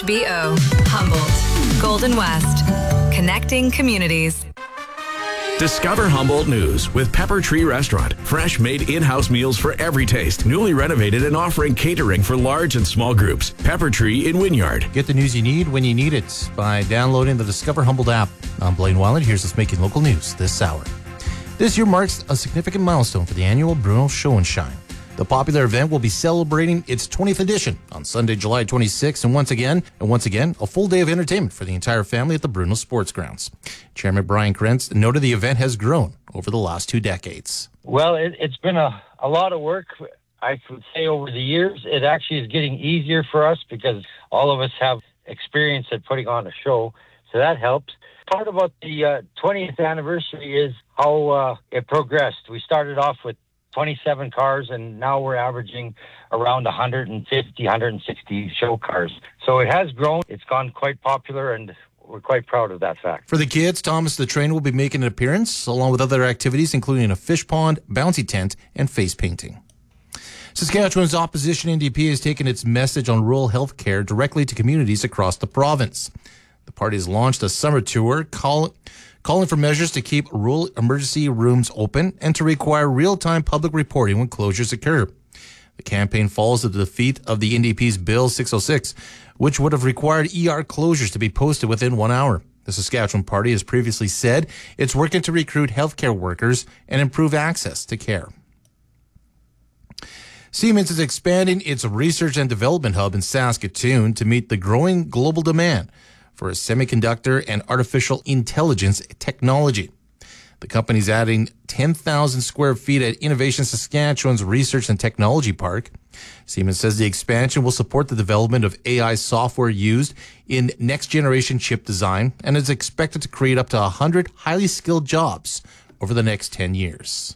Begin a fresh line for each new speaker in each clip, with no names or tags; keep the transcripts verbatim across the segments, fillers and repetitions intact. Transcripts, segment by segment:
B O. Humboldt. Golden West. Connecting communities.
Discover Humboldt News with Pepper Tree Restaurant. Fresh made in-house meals for every taste. Newly renovated and offering catering for large and small groups. Pepper Tree in Wynyard.
Get the news you need when you need it by downloading the Discover Humboldt app. I'm Blaine Weiland. Here's what's making local news this hour. This year marks a significant milestone for the annual Bruno Show and Shine. The popular event will be celebrating its twentieth edition on Sunday, July twenty-sixth, and once again, and once again, a full day of entertainment for the entire family at the Bruno Sports Grounds. Chairman Brian Krentz noted the event has grown over the last two decades.
Well, it, it's been a, a lot of work, I would say, over the years. It actually is getting easier for us because all of us have experience at putting on a show, so that helps. Part about the uh, twentieth anniversary is how uh, it progressed. We started off with twenty-seven cars, and now we're averaging around one hundred fifty, one hundred sixty show cars. So it has grown. It's gone quite popular, and we're quite proud of that fact.
For the kids, Thomas the Train will be making an appearance, along with other activities, including a fish pond, bouncy tent, and face painting. Saskatchewan's opposition N D P has taken its message on rural health care directly to communities across the province. The party has launched a summer tour call, calling for measures to keep rural emergency rooms open and to require real-time public reporting when closures occur. The campaign follows the defeat of the N D P's Bill six oh six, which would have required E R closures to be posted within one hour. The Saskatchewan Party has previously said it's working to recruit healthcare workers and improve access to care. Siemens is expanding its research and development hub in Saskatoon to meet the growing global demand for a semiconductor and artificial intelligence technology. The company's adding ten thousand square feet at Innovation Saskatchewan's Research and Technology Park. Siemens says the expansion will support the development of A I software used in next-generation chip design and is expected to create up to one hundred highly skilled jobs over the next ten years.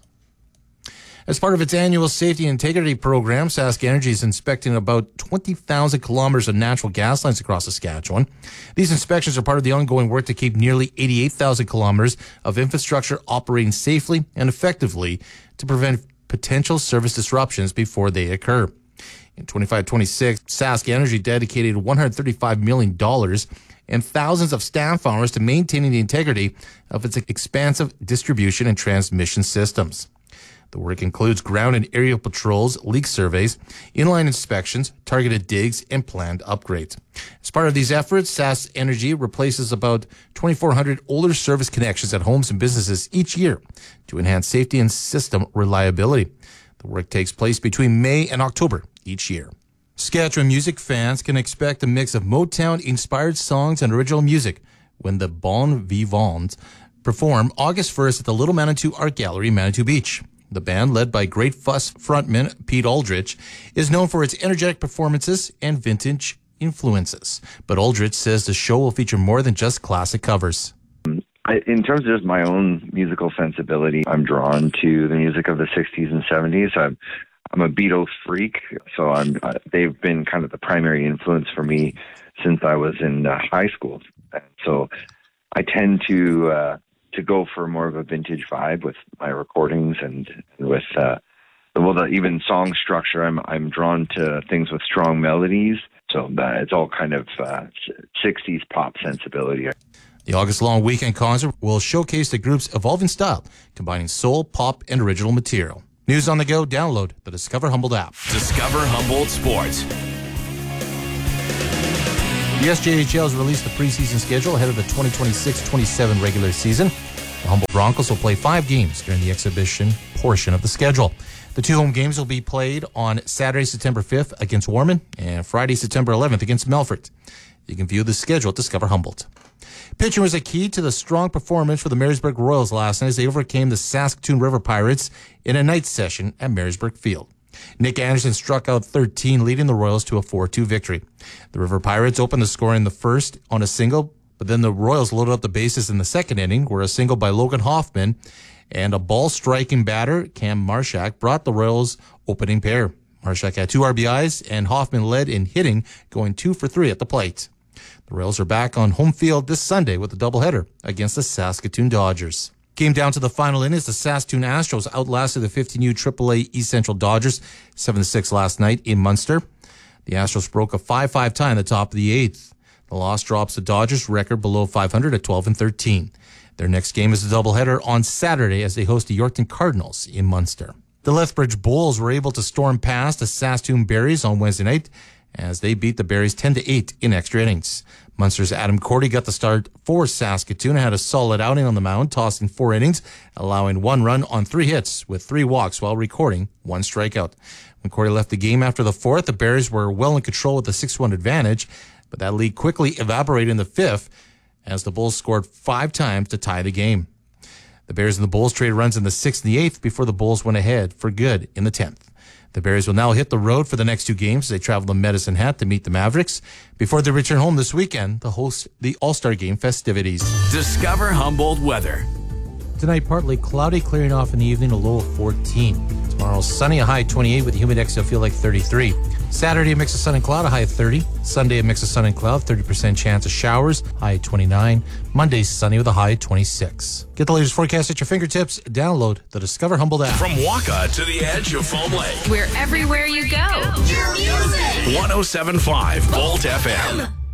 As part of its annual safety and integrity program, Sask Energy is inspecting about twenty thousand kilometers of natural gas lines across Saskatchewan. These inspections are part of the ongoing work to keep nearly eighty-eight thousand kilometers of infrastructure operating safely and effectively to prevent potential service disruptions before they occur. In twenty-five twenty-six, Sask Energy dedicated one hundred thirty-five million dollars and thousands of staff hours to maintaining the integrity of its expansive distribution and transmission systems. The work includes ground and aerial patrols, leak surveys, inline inspections, targeted digs, and planned upgrades. As part of these efforts, Sask Energy replaces about twenty-four hundred older service connections at homes and businesses each year to enhance safety and system reliability. The work takes place between May and October each year. Saskatchewan music fans can expect a mix of Motown-inspired songs and original music when the Bon Vivants perform August first at the Little Manitou Art Gallery, Manitou Beach. The band, led by Great Fuss frontman Pete Aldrich, is known for its energetic performances and vintage influences. But Aldrich says the show will feature more than just classic covers.
I, in terms of just my own musical sensibility, I'm drawn to the music of the sixties and seventies. I'm, I'm a Beatles freak, so I'm, uh, they've been kind of the primary influence for me since I was in uh, high school. So I tend to... Uh, to go for more of a vintage vibe with my recordings and, and with uh, well, the even song structure. I'm I'm drawn to things with strong melodies, so that it's all kind of uh, sixties pop sensibility.
The August-long weekend concert will showcase the group's evolving style, combining soul, pop, and original material. News on the go. Download the Discover Humboldt app.
Discover Humboldt Sports.
The S J H L has released the preseason schedule ahead of the twenty twenty-six twenty-seven regular season. The Humboldt Broncos will play five games during the exhibition portion of the schedule. The two home games will be played on Saturday, September fifth against Warman and Friday, September eleventh against Melfort. You can view the schedule at Discover Humboldt. Pitching was a key to the strong performance for the Marysburg Royals last night as they overcame the Saskatoon River Pirates in a night session at Marysburg Field. Nick Anderson struck out thirteen, leading the Royals to a four two victory. The River Pirates opened the score in the first on a single, but then the Royals loaded up the bases in the second inning, where a single by Logan Hoffman and a ball-striking batter, Cam Marshak, brought the Royals' opening pair. Marshak had two R B Is, and Hoffman led in hitting, going two for three at the plate. The Royals are back on home field this Sunday with a doubleheader against the Saskatoon Dodgers. Came down to the final innings. The Saskatoon Astros outlasted the fifteen U triple A East Central Dodgers seven to six last night in Munster. The Astros broke a five five tie in the top of the eighth. The loss drops the Dodgers' record below five hundred at twelve and thirteen. Their next game is a doubleheader on Saturday as they host the Yorkton Cardinals in Munster. The Lethbridge Bulls were able to storm past the Saskatoon Berries on Wednesday night as they beat the Berries ten to eight in extra innings. Munster's Adam Cordy got the start for Saskatoon and had a solid outing on the mound, tossing four innings, allowing one run on three hits with three walks while recording one strikeout. When Cordy left the game after the fourth, the Berries were well in control with a six one advantage, but that lead quickly evaporated in the fifth as the Bulls scored five times to tie the game. The Bears and the Bulls traded runs in the sixth and the eighth before the Bulls went ahead for good in the tenth. The Bears will now hit the road for the next two games as they travel to Medicine Hat to meet the Mavericks before they return home this weekend to host the All-Star Game festivities.
Discover Humboldt weather.
Tonight, partly cloudy, clearing off in the evening, a low of fourteen. Tomorrow, sunny, a high of twenty-eight with a humid X L feel like thirty-three. Saturday, a mix of sun and cloud, a high of thirty. Sunday, a mix of sun and cloud, thirty percent chance of showers, high of twenty-nine. Monday, sunny with a high of twenty-six. Get the latest forecast at your fingertips. Download the Discover Humboldt app.
From Waka to the edge of Foam Lake.
We're everywhere you go. Your music.
one oh seven point five Volt F M.